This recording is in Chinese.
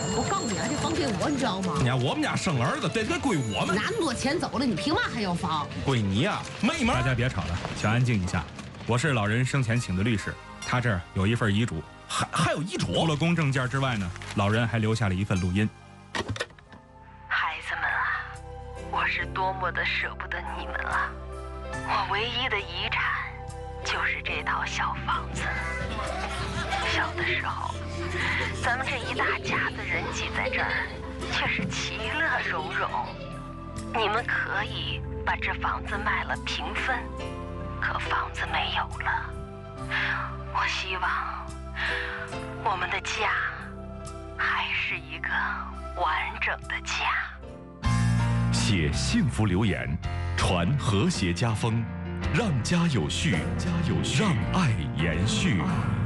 我告诉你啊，这房归我，你知道吗？ 你看我们家生儿子，这归我们。 那么多钱走了，你凭嘛还要房？ 归你呀，没门！ 大家别吵了，请安静一下。我是老人生前请的律师，他这儿有一份遗嘱， 还有遗嘱？ 除了公证件之外呢，老人还留下了一份录音。 孩子们啊，我是多么的舍不得你们啊！我唯一的遗产就是这套小房子。小的时候，咱们这一大家子人挤在这儿，却是其乐融融。你们可以把这房子卖了平分，可房子没有了。我希望我们的家还是一个完整的家。 写幸福留言，传和谐家风，让家有序，让爱延续。